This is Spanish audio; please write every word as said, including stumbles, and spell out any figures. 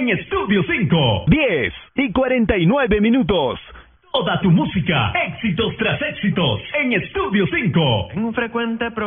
en Estudio cinco. diez y cuarenta y nueve minutos. Toda tu música, éxitos tras éxitos, en Estudio cinco. En un frecuente